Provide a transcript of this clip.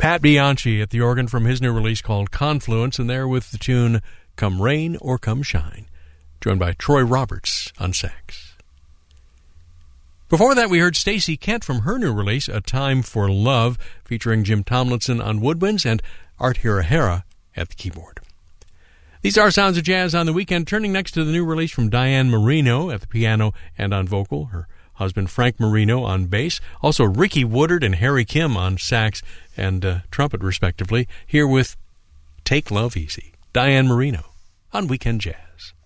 Pat Bianchi at the organ from his new release called Confluence, and there with the tune Come Rain or Come Shine, joined by Troy Roberts on sax. Before that, we heard Stacey Kent from her new release, A Time for Love, featuring Jim Tomlinson on woodwinds and Art Hirahara at the keyboard. These are Sounds of Jazz on the Weekend, turning next to the new release from Diane Marino at the piano and on vocal, her husband Frank Marino on bass, also Ricky Woodard and Harry Kim on sax and trumpet, respectively, here with Take Love Easy, Diane Marino on Weekend Jazz.